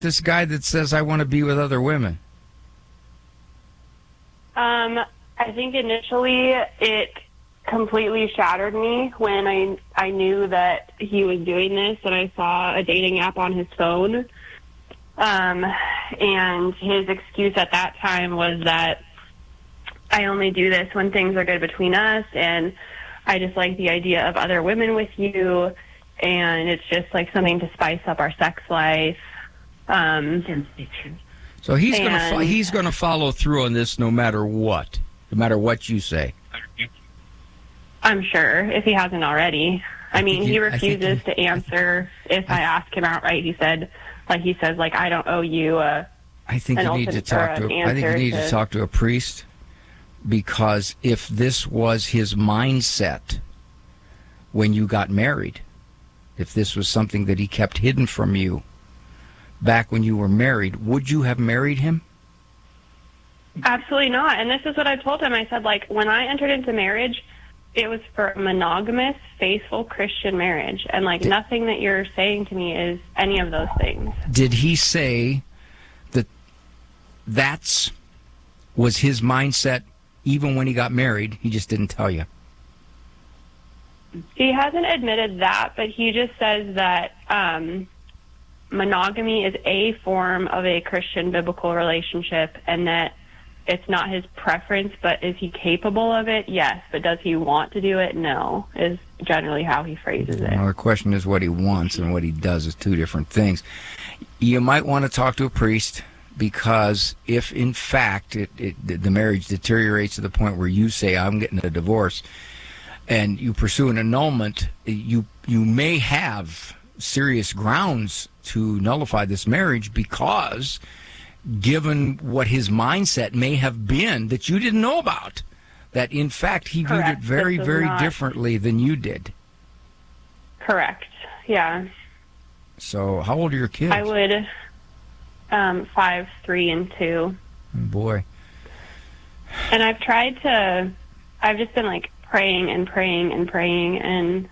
this guy that says, I want to be with other women? I think initially it completely shattered me when I knew that he was doing this, and I saw a dating app on his phone. And his excuse at that time was that I only do this when things are good between us, and I just like the idea of other women with you, and it's just like something to spice up our sex life. So he's gonna follow through on this no matter what you say. I'm sure, if he hasn't already. I mean, he refuses to answer if I ask him outright. He says, I don't owe you I think you need to talk to a priest, because if this was his mindset when you got married, if this was something that he kept hidden from you back when you were married, would you have married him? Absolutely not. And this is what I told him. I said, when I entered into marriage, it was for a monogamous, faithful Christian marriage. And, nothing that you're saying to me is any of those things. Did he say that was his mindset even when he got married? He just didn't tell you. He hasn't admitted that, but he just says that monogamy is a form of a Christian biblical relationship, and that it's not his preference, but is he capable of it? Yes. But does he want to do it? No, is generally how he phrases it. Well, the question is what he wants, and what he does is two different things. You might want to talk to a priest, because if, in fact, the marriage deteriorates to the point where you say, I'm getting a divorce, and you pursue an annulment, you may have serious grounds to nullify this marriage, because given what his mindset may have been that you didn't know about, that in fact he viewed it very, very differently than you did. Correct. Yeah. So how old are your kids? I would 5, 3, and 2. Oh, boy. And I've just been praying and praying and praying, and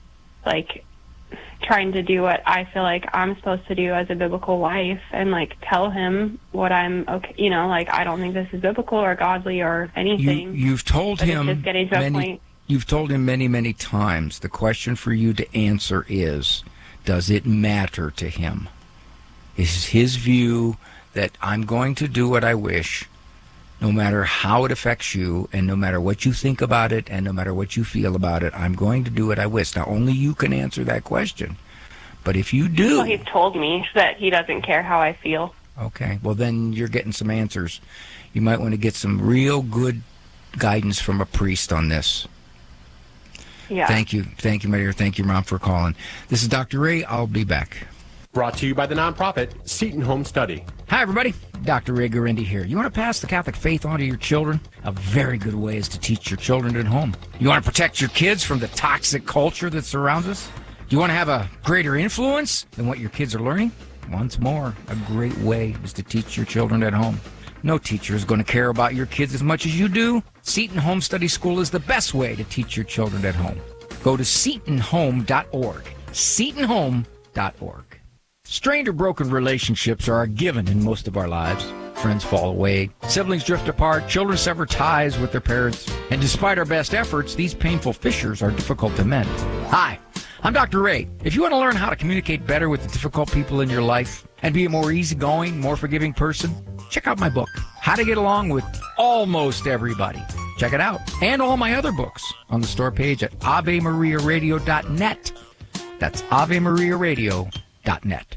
trying to do what I feel like I'm supposed to do as a biblical wife, and tell him what I'm okay. I don't think this is biblical or godly or anything. You've told him it's just getting to a point. You've told him many, many times. The question for you to answer is, does it matter to him? Is his view that I'm going to do what I wish, no matter how it affects you, and no matter what you think about it, and no matter what you feel about it, I'm going to do what I wish. Now, only you can answer that question. But if you do... Well, he's told me that he doesn't care how I feel. Okay. Well, then you're getting some answers. You might want to get some real good guidance from a priest on this. Yeah. Thank you. Thank you, Mayor. Thank you, Mom, for calling. This is Dr. Ray. I'll be back. Brought to you by the nonprofit Seton Home Study. Hi, everybody. Dr. Ray Guarendi here. You want to pass the Catholic faith on to your children? A very good way is to teach your children at home. You want to protect your kids from the toxic culture that surrounds us? Do you want to have a greater influence than what your kids are learning? Once more, a great way is to teach your children at home. No teacher is going to care about your kids as much as you do. Seton Home Study School is the best way to teach your children at home. Go to setonhome.org. setonhome.org. Strained or broken relationships are a given in most of our lives. Friends fall away, siblings drift apart, children sever ties with their parents, and despite our best efforts, these painful fissures are difficult to mend. Hi, I'm Dr. Ray. If you want to learn how to communicate better with the difficult people in your life and be a more easygoing, more forgiving person, check out my book, How to Get Along with Almost Everybody. Check it out. And all my other books on the store page at AveMariaRadio.net. That's AveMariaRadio.net.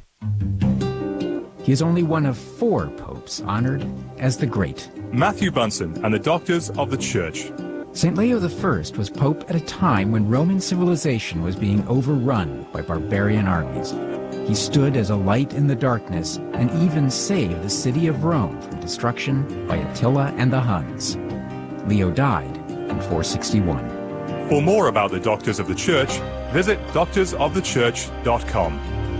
He is only one of 4 popes honored as the Great. Matthew Bunsen and the Doctors of the Church. St. Leo I was pope at a time when Roman civilization was being overrun by barbarian armies. He stood as a light in the darkness and even saved the city of Rome from destruction by Attila and the Huns. Leo died in 461. For more about the Doctors of the Church, visit doctorsofthechurch.com.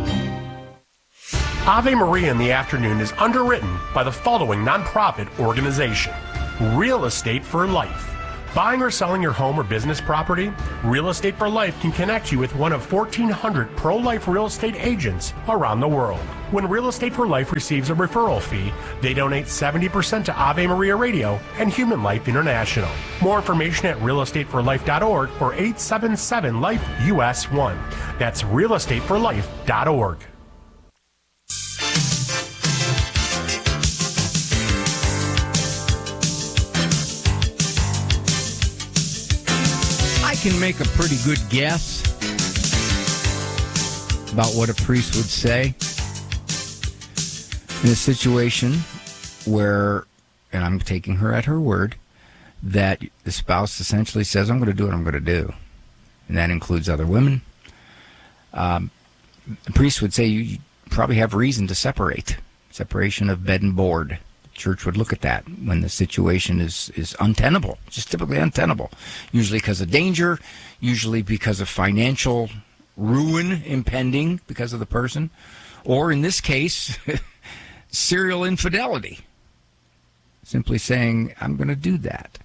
Ave Maria in the Afternoon is underwritten by the following nonprofit organization: Real Estate for Life, Buying or selling your home or business property? Real Estate for Life can connect you with one of 1,400 pro-life real estate agents around the world. When Real Estate for Life receives a referral fee, they donate 70% to Ave Maria Radio and Human Life International. More information at realestateforlife.org or 877-LIFE-US1. That's realestateforlife.org. I can make a pretty good guess about what a priest would say in a situation where, and I'm taking her at her word, that the spouse essentially says, I'm going to do what I'm going to do. And that includes other women. The priest would say, you probably have reason to separate. Separation of bed and board. The church would look at that when the situation is untenable, just typically untenable. Usually because of danger, usually because of financial ruin impending because of the person, or in this case, serial infidelity. Simply saying, I'm going to do that.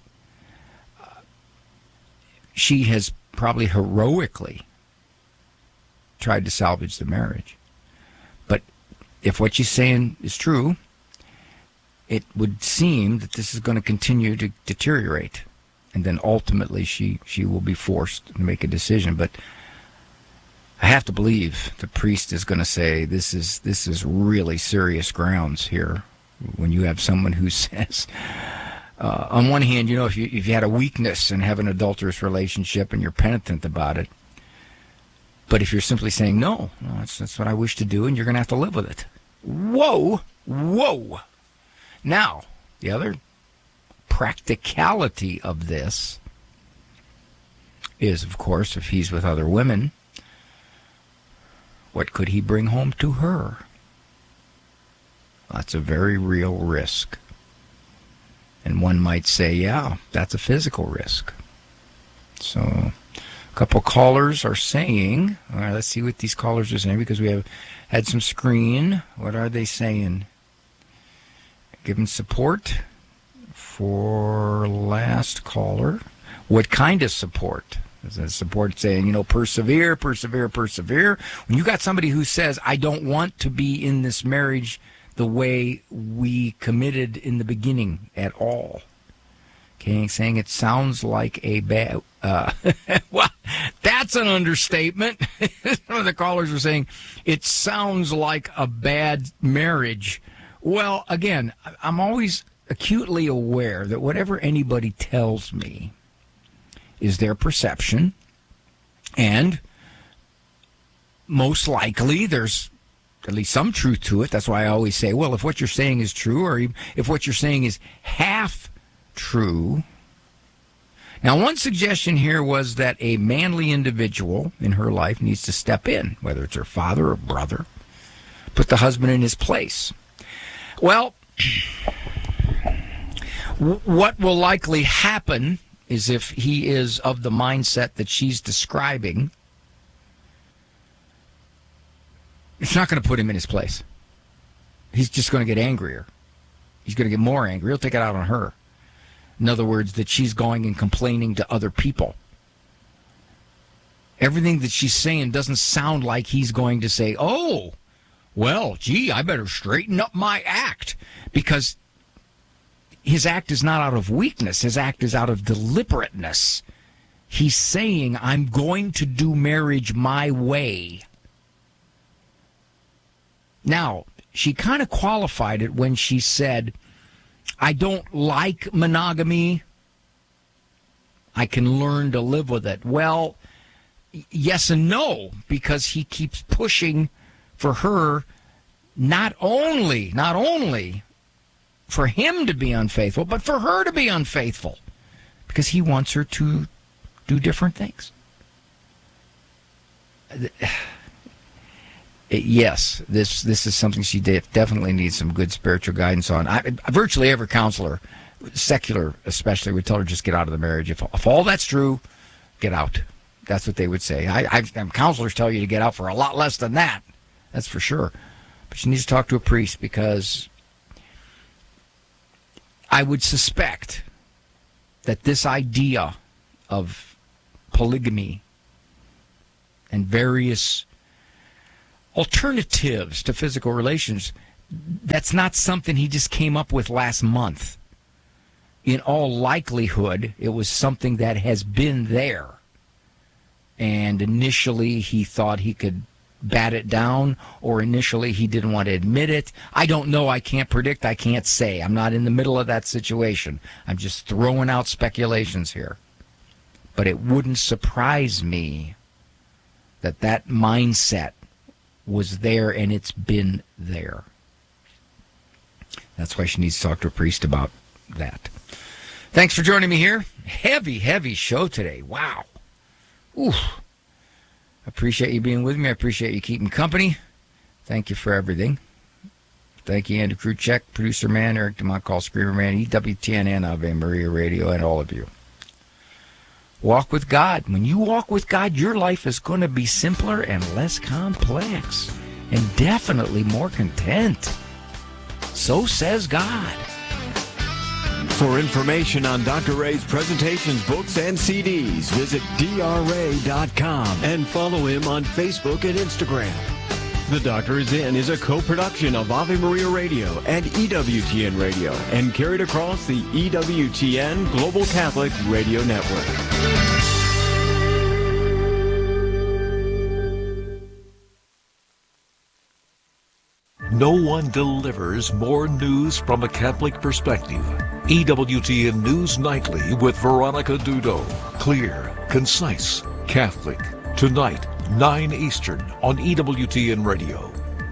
She has probably heroically tried to salvage the marriage. But if what she's saying is true, it would seem that this is going to continue to deteriorate. And then ultimately she will be forced to make a decision. But I have to believe the priest is going to say this is really serious grounds here. When you have someone who says, on one hand, you know, if you had a weakness and have an adulterous relationship and you're penitent about it, but if you're simply saying, no, that's what I wish to do, and you're going to have to live with it. Whoa. Now, the other practicality of this is, of course, if he's with other women, what could he bring home to her? That's a very real risk. And one might say, yeah, that's a physical risk. So a couple callers are saying, all right, let's see what these callers are saying, because we have had some screen. What are they saying? Giving support for last caller. What kind of support? Is that support saying, you know, persevere? When you got somebody who says, I don't want to be in this marriage the way we committed in the beginning at all. Okay, saying it sounds like a bad... well, that's an understatement. Some of the callers were saying, it sounds like a bad marriage. Well, again, I'm always acutely aware that whatever anybody tells me is their perception, and most likely there's at least some truth to it. That's why I always say, well, if what you're saying is true, or if what you're saying is half true. Now, one suggestion here was that a manly individual in her life needs to step in, whether it's her father or brother, put the husband in his place. Well, what will likely happen is, if he is of the mindset that she's describing, it's not going to put him in his place. He's just going to get angrier. He's going to get more angry. He'll take it out on her. In other words, that she's going and complaining to other people. Everything that she's saying doesn't sound like he's going to say, oh, well, gee, I better straighten up my act. Because his act is not out of weakness. His act is out of deliberateness. He's saying, I'm going to do marriage my way. Now, she kind of qualified it when she said, I don't like monogamy. I can learn to live with it. Well, yes and no, because he keeps pushing for her, not only for him to be unfaithful, but for her to be unfaithful, because he wants her to do different things. Yes, this is something she definitely needs some good spiritual guidance on. Virtually every counselor, secular especially, would tell her just get out of the marriage. If all that's true, get out. That's what they would say. Counselors tell you to get out for a lot less than that. That's for sure. But she needs to talk to a priest, because I would suspect that this idea of polygamy and various alternatives to physical relations, that's not something he just came up with last month. In all likelihood, it was something that has been there. And initially he thought he could bat it down, or initially he didn't want to admit it. I don't know. I can't predict. I can't say. I'm not in the middle of that situation. I'm just throwing out speculations here. But it wouldn't surprise me that that mindset was there, and it's been there. That's why she needs to talk to a priest about that. Thanks for joining me here. Heavy, heavy show today. Wow. Ooh. Appreciate you being with me. I appreciate you keeping company. Thank you for everything. Thank you, Andy Kruchek, Producer Man, Eric DeMont, Call Screamer Man, EWTN, and Ave Maria Radio, and all of you. Walk with God. When you walk with God, your life is going to be simpler and less complex, and definitely more content. So says God. For information on Dr. Ray's presentations, books, and CDs, visit drray.com and follow him on Facebook and Instagram. The Doctor Is In is a co-production of Ave Maria Radio and EWTN Radio and carried across the EWTN Global Catholic Radio Network. No one delivers more news from a Catholic perspective. EWTN News Nightly with Veronica Dudo. Clear, concise, Catholic. Tonight, 9 Eastern on EWTN Radio.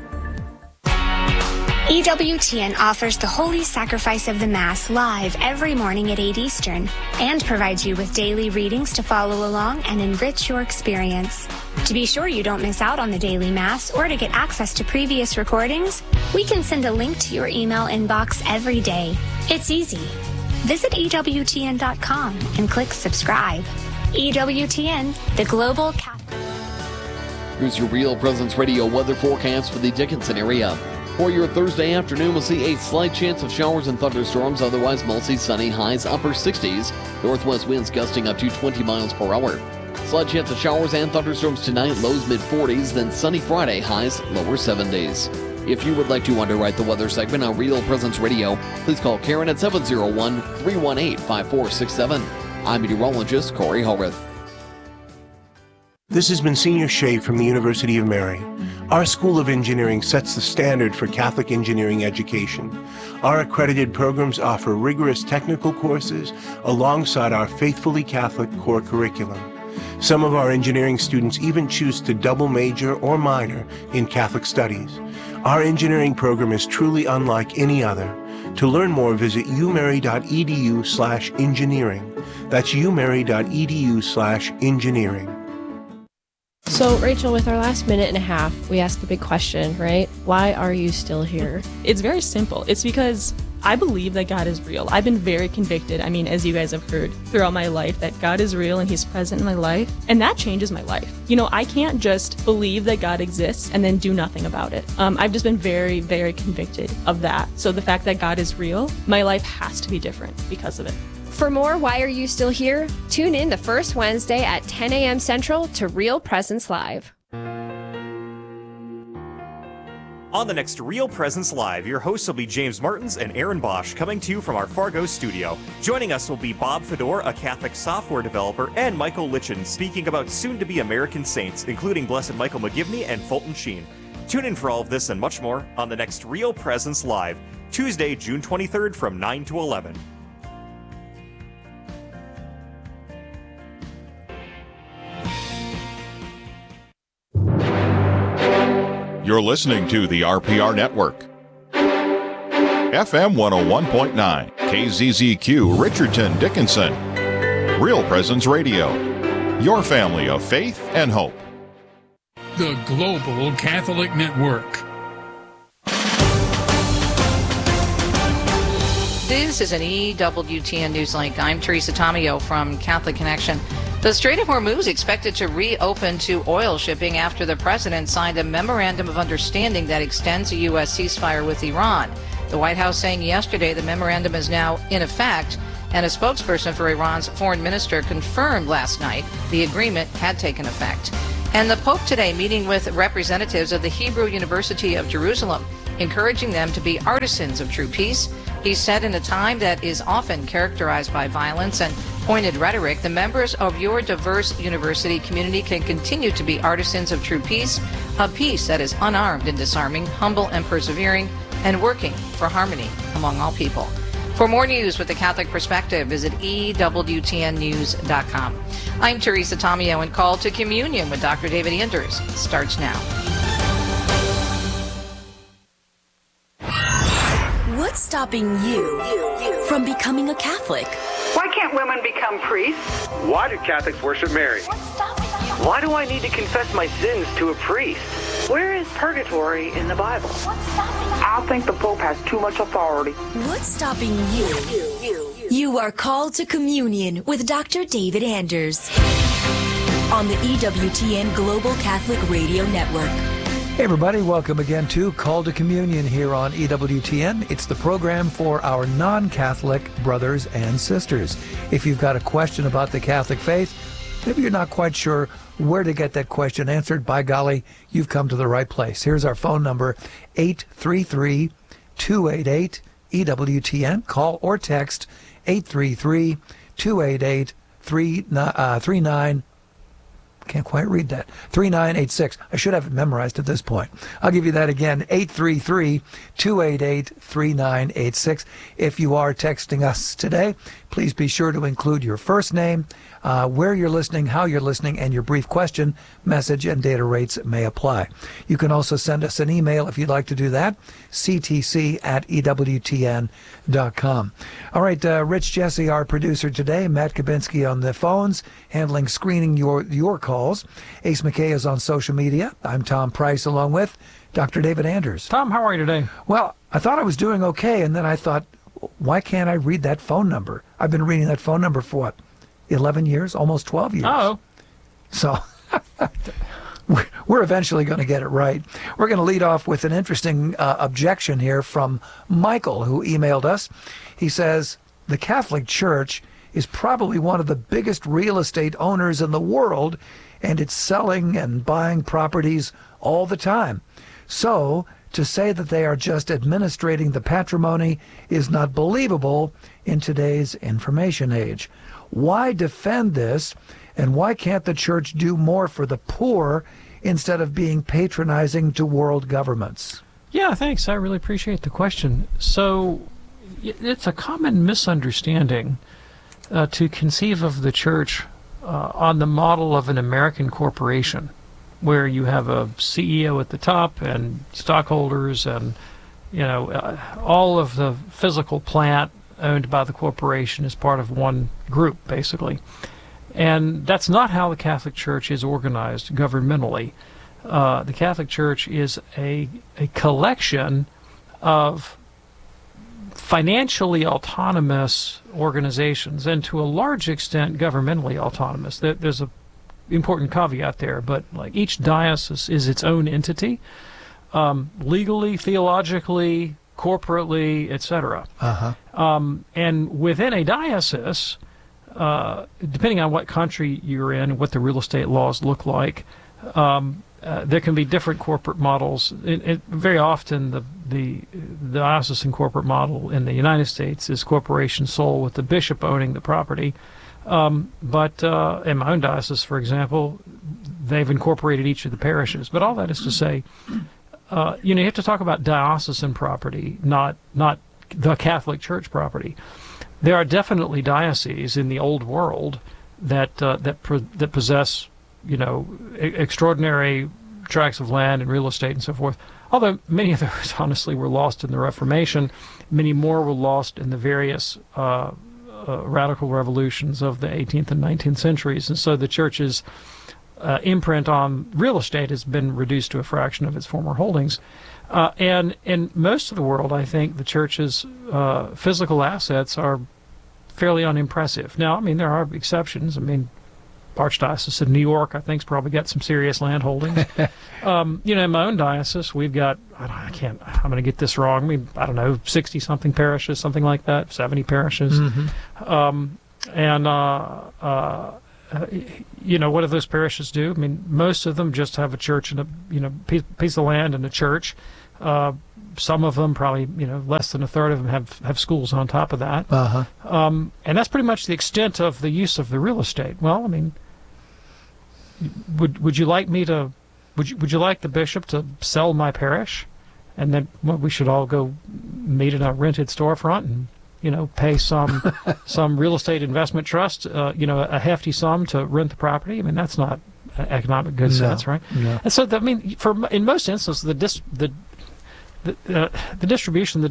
EWTN offers the Holy Sacrifice of the Mass live every morning at 8 Eastern and provides you with daily readings to follow along and enrich your experience. To be sure you don't miss out on the daily Mass or to get access to previous recordings, we can send a link to your email inbox every day. It's easy. Visit EWTN.com and click subscribe. EWTN, the Global Catholic. Here's your Real Presence Radio weather forecast for the Dickinson area. For your Thursday afternoon, we'll see a slight chance of showers and thunderstorms, otherwise mostly sunny, highs upper 60s. Northwest winds gusting up to 20 miles per hour. Slight chance of showers and thunderstorms tonight, lows mid-40s, then sunny Friday, highs lower 70s. If you would like to underwrite the weather segment on Real Presence Radio, please call Karen at 701-318-5467. I'm meteorologist Corey Horvath. This has been Senior Shea from the University of Mary. Our School of Engineering sets the standard for Catholic engineering education. Our accredited programs offer rigorous technical courses alongside our faithfully Catholic core curriculum. Some of our engineering students even choose to double major or minor in Catholic studies. Our engineering program is truly unlike any other. To learn more, visit umary.edu/engineering. That's umary.edu/engineering. So, Rachel, with our last minute and a half, we asked the big question, right? Why are you still here? It's very simple. It's because I believe that God is real. I've been very convicted, as you guys have heard throughout my life, that God is real and He's present in my life. And that changes my life. I can't just believe that God exists and then do nothing about it. I've just been very, very convicted of that. So the fact that God is real, my life has to be different because of it. For more Why Are You Still Here? Tune in the first Wednesday at 10 a.m. Central to Real Presence Live. On the next Real Presence Live, your hosts will be James Martins and Aaron Bosch, coming to you from our Fargo studio. Joining us will be Bob Fedor, a Catholic software developer, and Michael Litchin, speaking about soon-to-be American saints, including Blessed Michael McGivney and Fulton Sheen. Tune in for all of this and much more on the next Real Presence Live, Tuesday, June 23rd from 9 to 11. You're listening to the RPR Network. FM 101.9, KZZQ, Richardson, Dickinson. Real Presence Radio. Your family of faith and hope. The Global Catholic Network. This is an EWTN Newslink. I'm Teresa Tomeo from Catholic Connection. The Strait of Hormuz is expected to reopen to oil shipping after the president signed a memorandum of understanding that extends a U.S. ceasefire with Iran. The White House saying yesterday the memorandum is now in effect. and a spokesperson for Iran's foreign minister confirmed last night the agreement had taken effect. And the Pope today meeting with representatives of the Hebrew University of Jerusalem, encouraging them to be artisans of true peace. He said, in a time that is often characterized by violence and pointed rhetoric, the members of your diverse university community can continue to be artisans of true peace, a peace that is unarmed and disarming, humble and persevering, and working for harmony among all people. For more news with the Catholic Perspective, visit EWTNnews.com. I'm Teresa Tomeo, and Call to Communion with Dr. David Anders starts now. What's stopping you from becoming a Catholic? Why can't women become priests? Why do Catholics worship Mary? Why do I need to confess my sins to a priest? Where is purgatory in the Bible? I think the Pope has too much authority. What's stopping you? You are called to communion with Dr. David Anders on the EWTN Global Catholic Radio Network. Hey everybody, welcome again to Call to Communion here on EWTN. It's the program for our non-Catholic brothers and sisters. If you've got a question about the Catholic faith, maybe you're not quite sure where to get that question answered, by golly, you've come to the right place. Here's our phone number, 833-288-EWTN. Call or text 833-288-39. Can't quite read that. 3986. I should have it memorized at this point. I'll give you that again. 833-288-3986. If you are texting us today, please be sure to include your first name, where you're listening, how you're listening, and your brief question. Message and data rates may apply. You can also send us an email if you'd like to do that, ctc@ewtn.com. All right, Rich Jesse, our producer today, Matt Kabinski on the phones, handling screening your calls. Ace McKay is on social media. I'm Tom Price, along with Dr. David Anders. Tom, how are you today? Well, I thought I was doing okay, and then I thought, why can't I read that phone number? I've been reading that phone number for what, 11 years, almost 12 years. Oh. So we're eventually going to get it right. We're going to lead off with an interesting objection here from Michael, who emailed us. He says, the Catholic Church is probably one of the biggest real estate owners in the world, and it's selling and buying properties all the time. So to say that they are just administrating the patrimony is not believable in today's information age. Why defend this, and why can't the church do more for the poor instead of being patronizing to world governments? Yeah, thanks. I really appreciate the question. So it's a common misunderstanding to conceive of the church on the model of an American corporation, where you have a CEO at the top and stockholders and, all of the physical plant owned by the corporation is part of one group, basically. And that's not how the Catholic Church is organized governmentally. The Catholic Church is a collection of financially autonomous organizations, and to a large extent governmentally autonomous. There's a important caveat there, but like each diocese is its own entity, legally, theologically, corporately, etc. And within a diocese, depending on what country you're in, what the real estate laws look like, there can be different corporate models. Very often, the diocesan corporate model in the United States is corporation sole, with the bishop owning the property. But in my own diocese, for example, they've incorporated each of the parishes. But all that is to say, you have to talk about diocesan property, not the Catholic Church property. There are definitely dioceses in the old world that possess, extraordinary tracts of land and real estate and so forth. Although many of those, honestly, were lost in the Reformation, many more were lost in the various radical revolutions of the 18th and 19th centuries, and so the church's imprint on real estate has been reduced to a fraction of its former holdings. And in most of the world, I think the church's physical assets are fairly unimpressive. Now, there are exceptions. Archdiocese of New York, I think, has probably got some serious land holdings. In my own diocese, we've got, I'm going to get this wrong, I don't know, 60-something parishes, something like that, 70 parishes. Mm-hmm. What do those parishes do? Most of them just have a church and a piece of land and a church. Some of them, probably less than a third of them, have schools on top of that. Uh-huh. And that's pretty much the extent of the use of the real estate. Well, would you like me to? Would you like the bishop to sell my parish, and then we should all go meet in a rented storefront and pay some real estate investment trust a hefty sum to rent the property? That's not economic good sense, right? No. And so in most instances the distribution,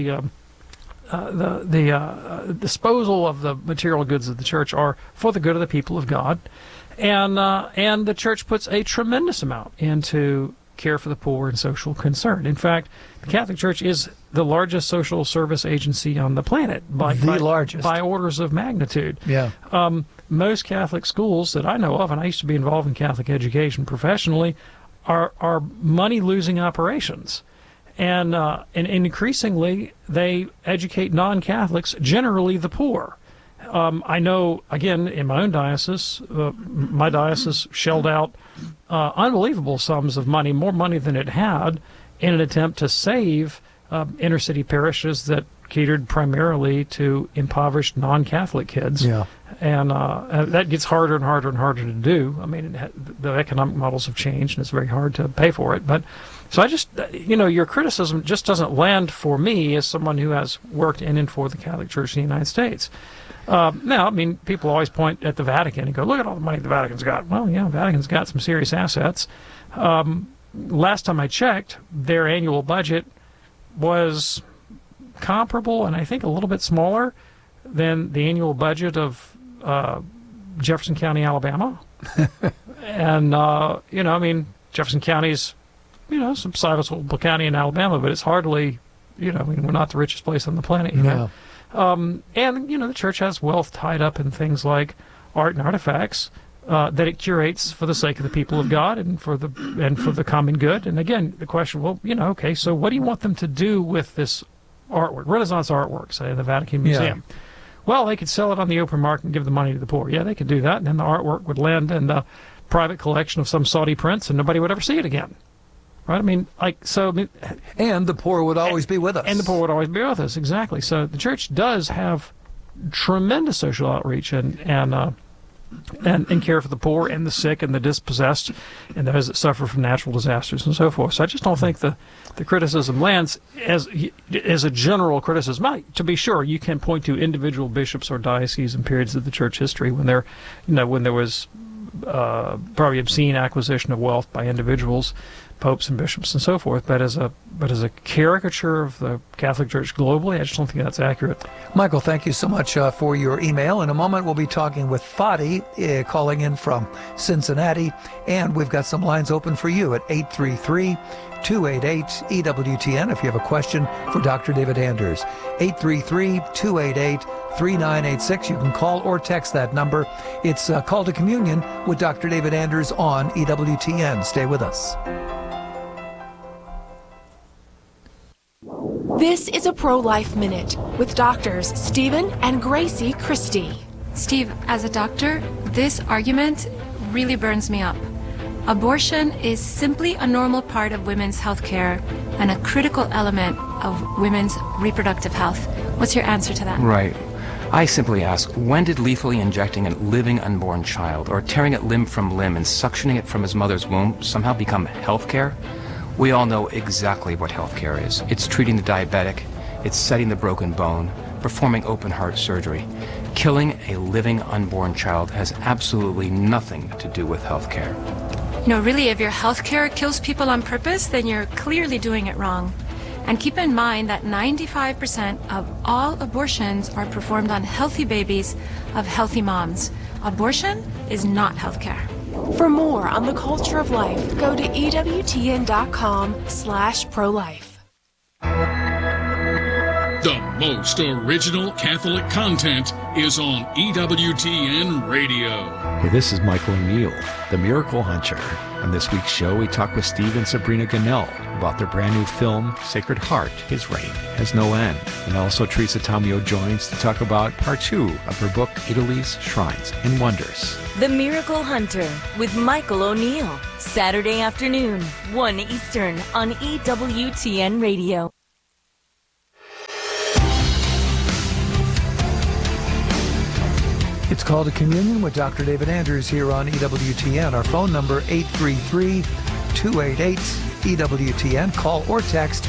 the disposal of the material goods of the church are for the good of the people of God, and the church puts a tremendous amount into care for the poor and social concern. In fact, the Catholic Church is the largest social service agency on the planet by orders of magnitude. Yeah. Most Catholic schools that I know of, and I used to be involved in Catholic education professionally, are money-losing operations. And increasingly, they educate non-Catholics, generally the poor. I know, again, in my own diocese, my diocese shelled out unbelievable sums of money, more money than it had, in an attempt to save inner-city parishes that catered primarily to impoverished non-Catholic kids. Yeah. And that gets harder and harder and harder to do. The economic models have changed, and it's very hard to pay for it. But so I just, your criticism just doesn't land for me as someone who has worked in and for the Catholic Church in the United States. Now, people always point at the Vatican and go, look at all the money the Vatican's got. Well, yeah, the Vatican's got some serious assets. Last time I checked, their annual budget was comparable and I think a little bit smaller than the annual budget of Jefferson County, Alabama. And, Jefferson County's, some sizable county in Alabama, but it's hardly, we're not the richest place on the planet. No. And the church has wealth tied up in things like art and artifacts that it curates for the sake of the people of God and for the common good. And again, the question, okay, so what do you want them to do with this artwork, Renaissance artwork, say, in the Vatican Museum? Yeah. Well, they could sell it on the open market and give the money to the poor. Yeah, they could do that, and then the artwork would land in the private collection of some Saudi prince, and nobody would ever see it again. Right? And the poor would always be with us. And the poor would always be with us, exactly. So the church does have tremendous social outreach and care for the poor and the sick and the dispossessed and those that suffer from natural disasters and so forth. So I just don't think the criticism lands as a general criticism. To be sure, you can point to individual bishops or dioceses and periods of the church history when there was probably obscene acquisition of wealth by individuals, popes and bishops and so forth, but as a caricature of the Catholic Church globally, I just don't think that's accurate. Michael, thank you so much for your email. In a moment, we'll be talking with Fadi, calling in from Cincinnati, and we've got some lines open for you at 833-288-EWTN if you have a question for Dr. David Anders. 833-288-3986. You can call or text that number. It's Call to Communion with Dr. David Anders on EWTN. Stay with us. This is a Pro-Life Minute with doctors Stephen and Gracie Christie. Steve, as a doctor, this argument really burns me up. Abortion is simply a normal part of women's health care and a critical element of women's reproductive health. What's your answer to that? Right. I simply ask, when did lethally injecting a living unborn child or tearing it limb from limb and suctioning it from his mother's womb somehow become health care? We all know exactly what health care is. It's treating the diabetic, it's setting the broken bone, performing open heart surgery. Killing a living unborn child has absolutely nothing to do with health care. Really, if your health care kills people on purpose, then you're clearly doing it wrong. And keep in mind that 95% of all abortions are performed on healthy babies of healthy moms. Abortion is not health care. For more on the culture of life, go to EWTN.com/prolife. The most original Catholic content is on EWTN Radio. Hey, this is Michael O'Neill, the Miracle Hunter. On this week's show, we talk with Steve and Sabrina Gannell about their brand new film, Sacred Heart, His Reign Has No End. And also Teresa Tomeo joins to talk about part 2 of her book, Italy's Shrines and Wonders. The Miracle Hunter with Michael O'Neill. Saturday afternoon, 1 Eastern on EWTN Radio. It's called a Communion with Dr. David Anders here on EWTN. Our phone number, 833-288-EWTN. Call or text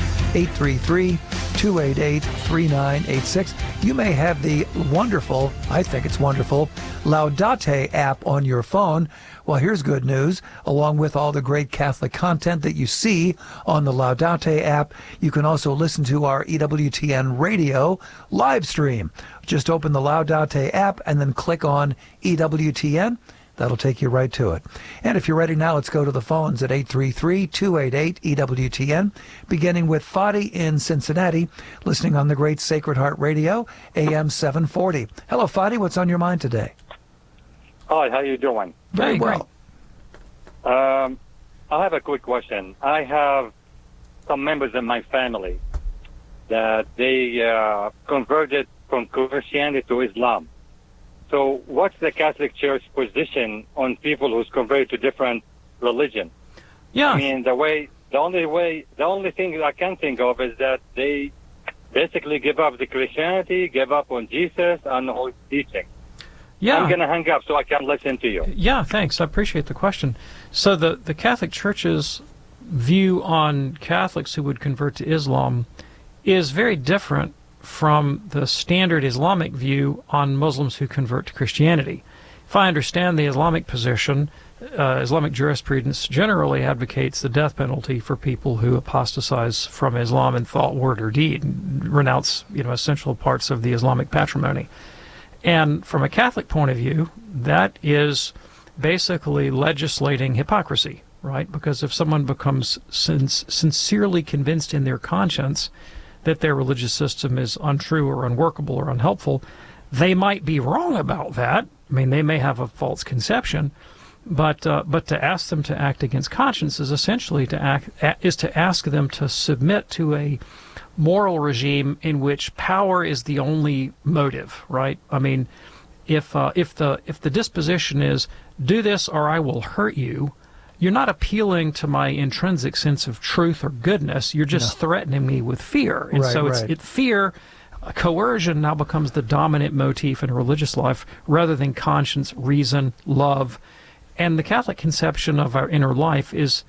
833-288-3986. You may have the wonderful, I think it's wonderful, Laudate app on your phone. Well, here's good news. Along with all the great Catholic content that you see on the Laudate app, you can also listen to our EWTN radio live stream. Just open the Laudate app and then click on EWTN. That'll take you right to it. And if you're ready now, let's go to the phones at 833-288-EWTN, beginning with Fadi in Cincinnati, listening on the great Sacred Heart Radio, AM 740. Hello, Fadi. What's on your mind today? Hi, how you doing? Very well. I have a quick question. I have some members in my family that they converted from Christianity to Islam. So what's the Catholic Church position on people who's converted to different religion? Yeah. I mean, the only thing I can think of is that they basically give up the Christianity, give up on Jesus and the whole teaching. Yeah. I'm going to hang up so I can listen to you. Yeah, thanks. I appreciate the question. So the Catholic Church's view on Catholics who would convert to Islam is very different from the standard Islamic view on Muslims who convert to Christianity. If I understand the Islamic position, Islamic jurisprudence generally advocates the death penalty for people who apostatize from Islam in thought, word, or deed, and renounce, essential parts of the Islamic patrimony. And from a Catholic point of view, that is basically legislating hypocrisy, right? Because if someone becomes sincerely convinced in their conscience that their religious system is untrue or unworkable or unhelpful, they might be wrong about that. I mean, they may have a false conception, but to ask them to act against conscience is essentially to ask them to submit to a moral regime in which power is the only motive, right? I mean, if the disposition is do this or I will hurt you, you're not appealing to my intrinsic sense of truth or goodness. You're just threatening me with fear, and fear. Coercion now becomes the dominant motif in religious life rather than conscience, reason, love, and the Catholic conception of our inner life is,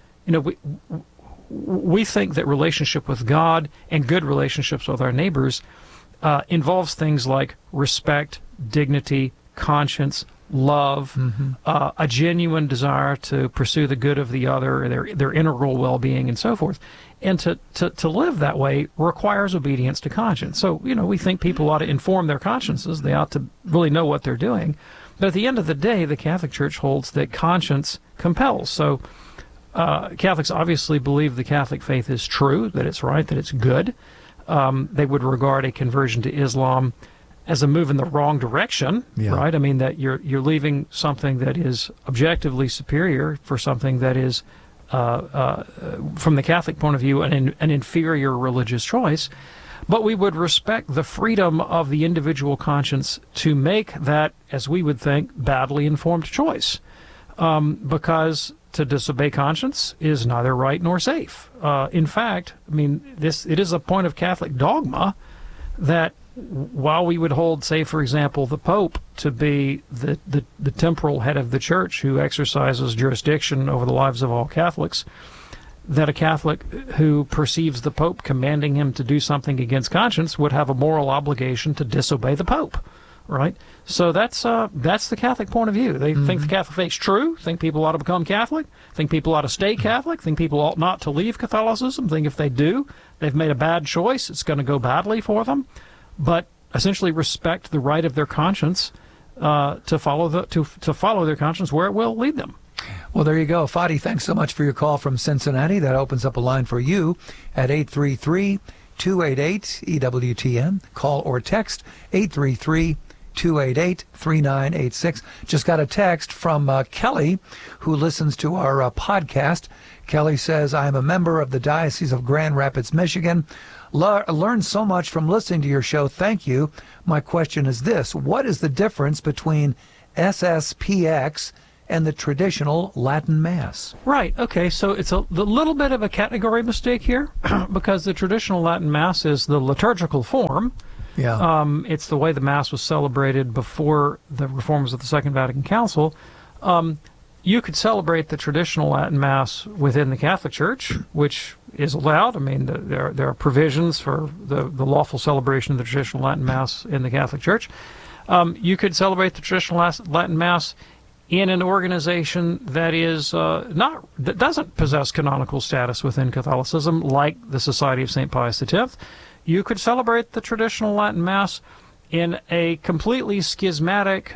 we think that relationship with God and good relationships with our neighbors involves things like respect, dignity, conscience, love, a genuine desire to pursue the good of the other, their integral well-being, and so forth. And to live that way requires obedience to conscience. So, we think people ought to inform their consciences. They ought to really know what they're doing. But at the end of the day, the Catholic Church holds that conscience compels. So Catholics obviously believe the Catholic faith is true, that it's right, that it's good. They would regard a conversion to Islam as a move in the wrong direction, right? I mean, that you're leaving something that is objectively superior for something that is, from the Catholic point of view, an inferior religious choice. But we would respect the freedom of the individual conscience to make that, as we would think, badly informed choice. Because to disobey conscience is neither right nor safe. In fact, I mean, it is a point of Catholic dogma that while we would hold, say, for example, the Pope to be the temporal head of the Church who exercises jurisdiction over the lives of all Catholics, that a Catholic who perceives the Pope commanding him to do something against conscience would have a moral obligation to disobey the Pope, right? So that's the Catholic point of view. They think the Catholic faith's true, think people ought to become Catholic, think people ought to stay Catholic, think people ought not to leave Catholicism, think if they do, they've made a bad choice, it's going to go badly for them, but essentially respect the right of their conscience to follow their conscience where it will lead them. Well, there you go. Fadi, thanks so much for your call from Cincinnati. That opens up a line for you at 833 833-288-EWTN. Call or text 833-288-3986. Just got a text from Kelly, who listens to our podcast. Kelly says, I am a member of the Diocese of Grand Rapids, Michigan. Learned so much from listening to your show. Thank you. My question is this. What is the difference between SSPX and the traditional Latin Mass? Right. Okay. So it's a little bit of a category mistake here because the traditional Latin Mass is the liturgical form. Yeah. It's the way the Mass was celebrated before the reforms of the Second Vatican Council. You could celebrate the traditional Latin Mass within the Catholic Church, which is allowed. I mean, there are provisions for the lawful celebration of the traditional Latin Mass in the Catholic Church. You could celebrate the traditional Latin Mass in an organization that is that doesn't possess canonical status within Catholicism, like the Society of St. Pius X. You could celebrate the traditional Latin Mass in a completely schismatic,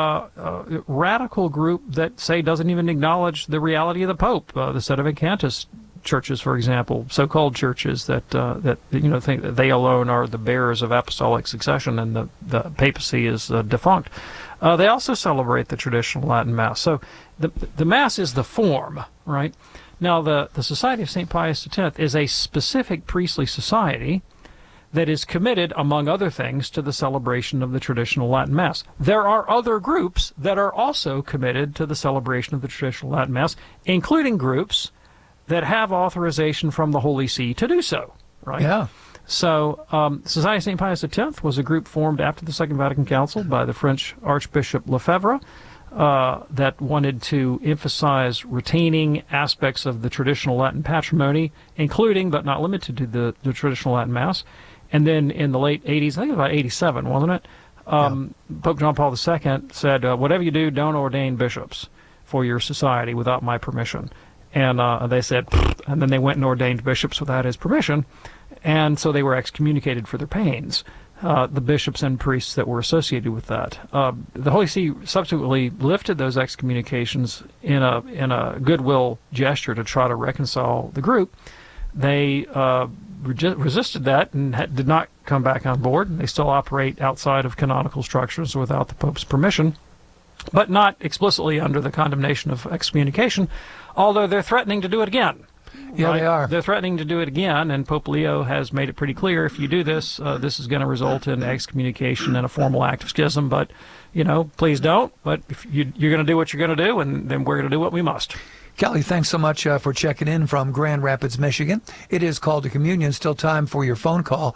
radical group that, say, doesn't even acknowledge the reality of the Pope. The Sedevacantist churches, for example, so-called churches that think that they alone are the bearers of apostolic succession and the papacy is defunct. They also celebrate the traditional Latin Mass. So the Mass is the form, right? Now, the Society of St. Pius X is a specific priestly society that is committed, among other things, to the celebration of the traditional Latin Mass. There are other groups that are also committed to the celebration of the traditional Latin Mass, including groups that have authorization from the Holy See to do so, right? Yeah. So, Society of St. Pius X was a group formed after the Second Vatican Council by the French Archbishop Lefebvre that wanted to emphasize retaining aspects of the traditional Latin patrimony, including, but not limited to, the traditional Latin Mass. And then in the late 80s, I think it was about 87, wasn't it? Pope John Paul II said, whatever you do, don't ordain bishops for your society without my permission. And they said, and then they went and ordained bishops without his permission. And so they were excommunicated for their pains, the bishops and priests that were associated with that. The Holy See subsequently lifted those excommunications in a goodwill gesture to try to reconcile the group. They resisted that and did not come back on board. They still operate outside of canonical structures without the Pope's permission, but not explicitly under the condemnation of excommunication, although they're threatening to do it again. Yeah, right? They are. They're threatening to do it again, and Pope Leo has made it pretty clear, if you do this, this is going to result in excommunication and a formal act of schism, but, please don't. But if you're going to do what you're going to do, and then we're going to do what we must. Kelly, thanks so much for checking in from Grand Rapids, Michigan. It is Call to Communion. Still time for your phone call,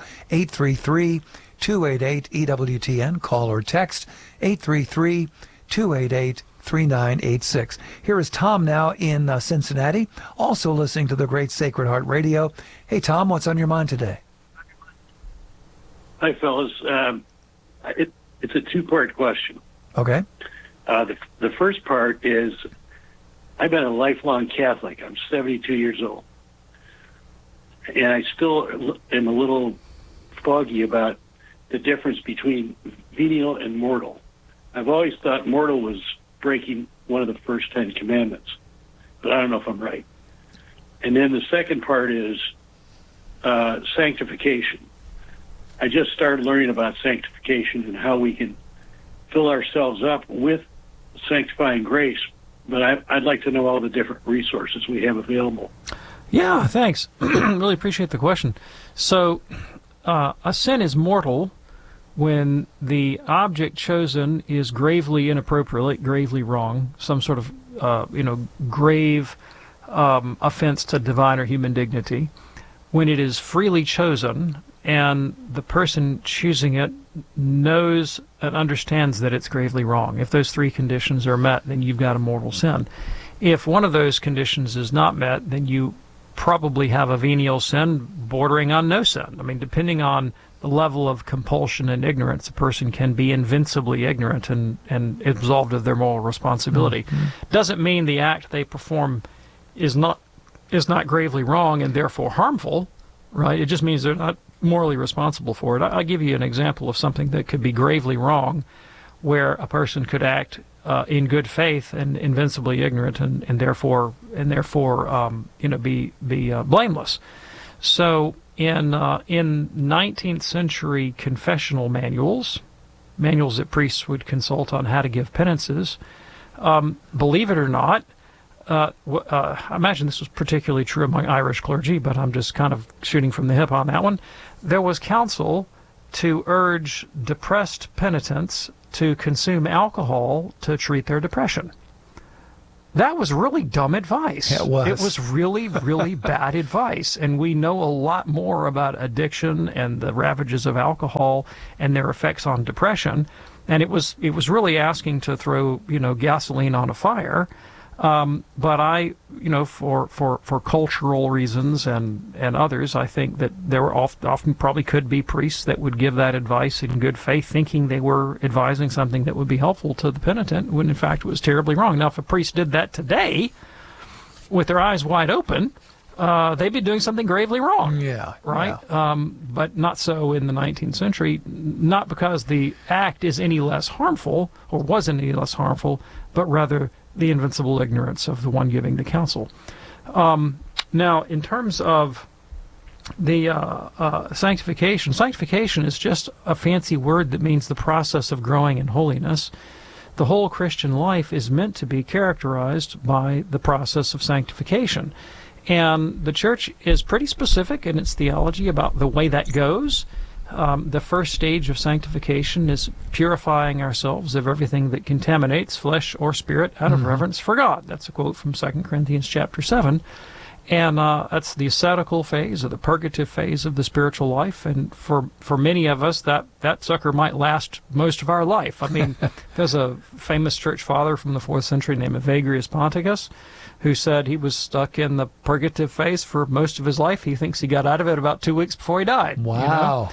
833-288-EWTN. Call or text 833-288-3986. Here is Tom now in Cincinnati, also listening to the great Sacred Heart Radio. Hey, Tom, what's on your mind today? Hi, fellas. It's a two-part question. Okay. The first part is, I've been a lifelong Catholic. I'm 72 years old. And I still am a little foggy about the difference between venial and mortal. I've always thought mortal was breaking one of the first 10 commandments, but I don't know if I'm right. And then the second part is sanctification. I just started learning about sanctification and how we can fill ourselves up with sanctifying grace, but I'd like to know all the different resources we have available. Yeah, thanks. Really appreciate the question. So, a sin is mortal when the object chosen is gravely inappropriate, gravely wrong, some sort of, grave offense to divine or human dignity. When it is freely chosen and the person choosing it knows and understands that it's gravely wrong. If those three conditions are met, then you've got a mortal sin. If one of those conditions is not met, then you probably have a venial sin bordering on no sin. I mean, depending on the level of compulsion and ignorance, a person can be invincibly ignorant and absolved of their moral responsibility. Mm-hmm. Doesn't mean the act they perform is not gravely wrong and therefore harmful, right? It just means they're not morally responsible for it. I'll give you an example of something that could be gravely wrong, where a person could act in good faith and invincibly ignorant, and therefore be blameless. So in 19th century confessional manuals that priests would consult on how to give penances, believe it or not, I imagine this was particularly true among Irish clergy, but I'm just kind of shooting from the hip on that one. There was counsel to urge depressed penitents to consume alcohol to treat their depression. That was really dumb advice. It was. It was really, really bad advice. And we know a lot more about addiction and the ravages of alcohol and their effects on depression. And it was really asking to throw, gasoline on a fire. But I, for cultural reasons and others, I think that there were often probably could be priests that would give that advice in good faith, thinking they were advising something that would be helpful to the penitent, when in fact it was terribly wrong. Now, if a priest did that today, with their eyes wide open, they'd be doing something gravely wrong. Yeah. Right? Yeah. But not so in the 19th century, not because the act is any less harmful, or was any less harmful, but rather the invincible ignorance of the one giving the counsel. Now, in terms of the sanctification is just a fancy word that means the process of growing in holiness. The whole Christian life is meant to be characterized by the process of sanctification. And the church is pretty specific in its theology about the way that goes. The first stage of sanctification is purifying ourselves of everything that contaminates flesh or spirit out of reverence for God. That's a quote from 2 Corinthians chapter 7. And that's the ascetical phase, or the purgative phase of the spiritual life. And for many of us, that sucker might last most of our life. I mean, there's a famous church father from the 4th century named Evagrius Ponticus, who said he was stuck in the purgative phase for most of his life. He thinks he got out of it about 2 weeks before he died. Wow.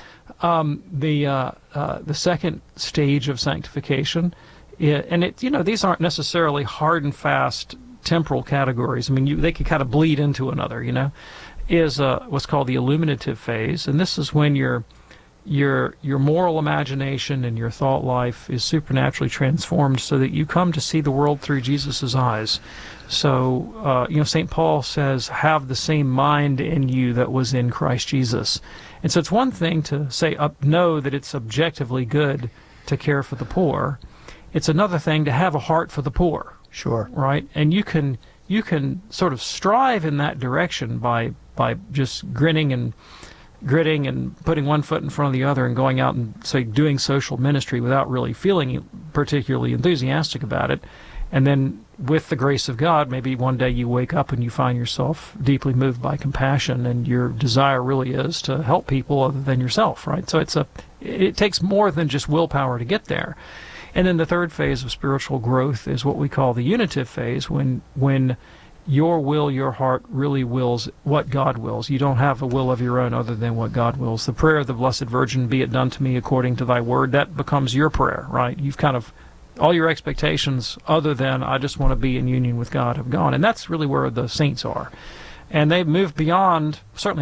The second stage of sanctification, and these aren't necessarily hard and fast temporal categories. I mean, they could kind of bleed into another. Is what's called the illuminative phase, and this is when your moral imagination and your thought life is supernaturally transformed, so that you come to see the world through Jesus' eyes. So, St. Paul says, "Have the same mind in you that was in Christ Jesus." And so it's one thing to say, know that it's objectively good to care for the poor. It's another thing to have a heart for the poor. Sure. Right? And you can sort of strive in that direction by just gritting and putting one foot in front of the other and going out and, say, doing social ministry without really feeling particularly enthusiastic about it. And then, with the grace of God, maybe one day you wake up and you find yourself deeply moved by compassion, and your desire really is to help people other than yourself, right? So it takes more than just willpower to get there. And then the third phase of spiritual growth is what we call the unitive phase, when your heart really wills what God wills. You don't have a will of your own other than what God wills. The prayer of the Blessed Virgin, "Be it done to me according to thy word," that becomes your prayer, right? You've kind of, all your expectations other than, "I just want to be in union with God," have gone. And that's really where the saints are. And they've moved beyond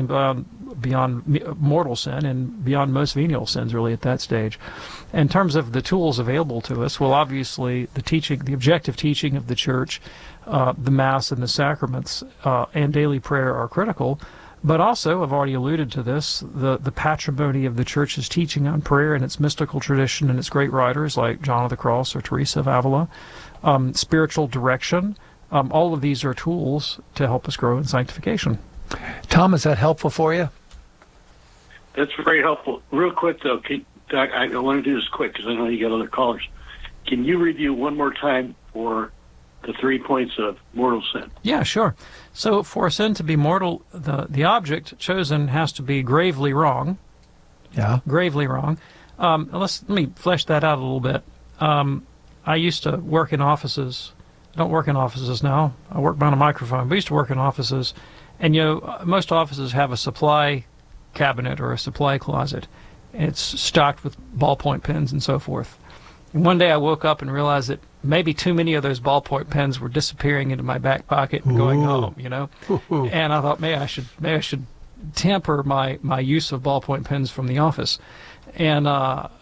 mortal sin and beyond most venial sins, really, at that stage. In terms of the tools available to us, well, obviously the objective teaching of the Church, the Mass and the sacraments, and daily prayer are critical. But also, I've already alluded to this, the patrimony of the Church's teaching on prayer and its mystical tradition and its great writers like John of the Cross or Teresa of Avila, spiritual direction, all of these are tools to help us grow in sanctification. Tom, is that helpful for you? That's very helpful. Real quick, though, Doc, I want to do this quick because I know you got other callers. Can you review one more time for the 3 points of mortal sin? Yeah, sure. So for sin to be mortal, the object chosen has to be gravely wrong. Yeah. Gravely wrong. Let me flesh that out a little bit. I used to work in offices. I don't work in offices now. I work behind a microphone. But I used to work in offices. And, most offices have a supply cabinet or a supply closet. It's stocked with ballpoint pens and so forth. And one day I woke up and realized that maybe too many of those ballpoint pens were disappearing into my back pocket and going home, Ooh. And I thought maybe I should temper my use of ballpoint pens from the office. And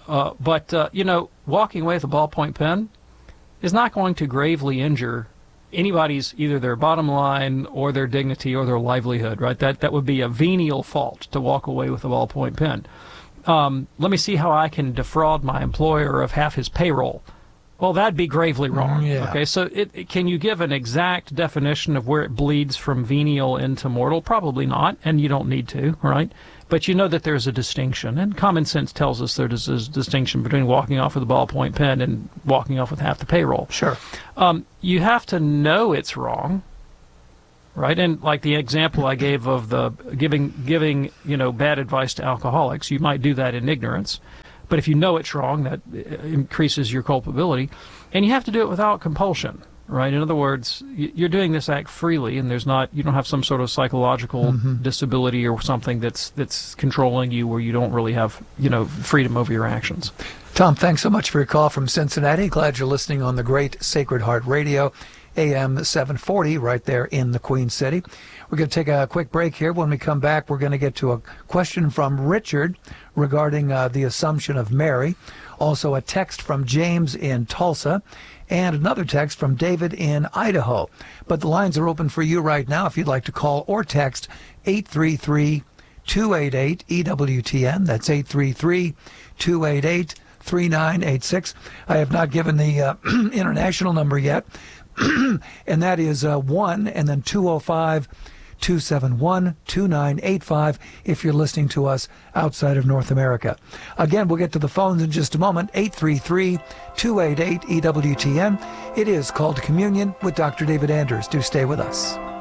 but walking away with a ballpoint pen is not going to gravely injure anybody's either their bottom line or their dignity or their livelihood, right? That would be a venial fault to walk away with a ballpoint pen. Let me see how I can defraud my employer of half his payroll. Well, that'd be gravely wrong. Yeah. Okay, so can you give an exact definition of where it bleeds from venial into mortal? Probably not, and you don't need to, right? But you know that there's a distinction, and common sense tells us there's a distinction between walking off with a ballpoint pen and walking off with half the payroll. Sure. You have to know it's wrong, right? And like the example I gave of the giving bad advice to alcoholics, you might do that in ignorance. But if you know it's wrong, that increases your culpability. And you have to do it without compulsion, right? In other words, you're doing this act freely, and you don't have some sort of psychological disability or something that's controlling you where you don't really have, freedom over your actions. Tom, thanks so much for your call from Cincinnati. Glad you're listening on the great Sacred Heart Radio, AM 740, right there in the Queen City. We're going to take a quick break here. When we come back, we're going to get to a question from Richard regarding the Assumption of Mary. Also a text from James in Tulsa, and another text from David in Idaho. But the lines are open for you right now if you'd like to call or text 833-288-EWTN. That's 833-288-3986. I have not given the international number yet, and that is 1 and then 205-271-2985 if you're listening to us outside of North America. Again, we'll get to the phones in just a moment. 833-288-EWTN. It is Called to Communion with Dr. David Anders. Do stay with us.